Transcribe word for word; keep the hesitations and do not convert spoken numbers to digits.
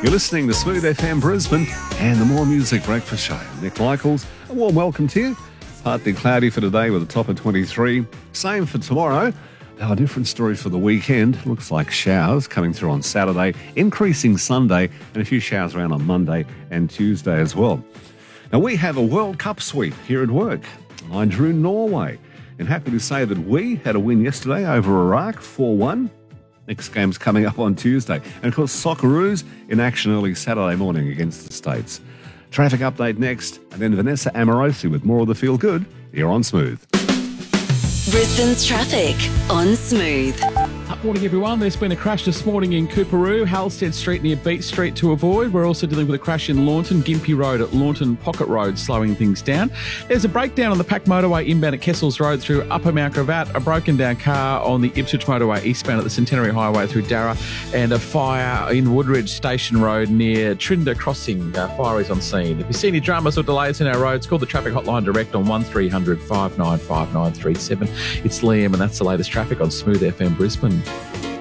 You're listening to Smooth F M Brisbane and the More Music Breakfast Show. Nick Michaels, a warm welcome to you. Partly cloudy for today with a top of twenty-three. Same for tomorrow. Now, a different story for the weekend. Looks like showers coming through on Saturday, increasing Sunday, and a few showers around on Monday and Tuesday as well. Now, we have a World Cup sweep here at work. I drew Norway, and happy to say that we had a win yesterday over Iraq, four one. Next game's coming up on Tuesday. And of course, Socceroos in action early Saturday morning against the States. Traffic update next, and then Vanessa Amorosi with more of the Feel Good here on Smooth. Brisbane's traffic on Smooth. Good morning, everyone. There's been a crash this morning in Cooperoo, Halstead Street near Beat Street to avoid. We're also dealing with a crash in Launton, Gympie Road at Launton Pocket Road, slowing things down. There's a breakdown on the Pack Motorway inbound at Kessels Road through Upper Mount Gravatt, a broken down car on the Ipswich Motorway eastbound at the Centenary Highway through Darra, and a fire in Woodridge Station Road near Trinder Crossing. Uh, fire is on scene. If you see any dramas or delays in our roads, call the traffic hotline direct on one three hundred, five nine five nine three seven. It's Liam, and that's the latest traffic on Smooth F M Brisbane.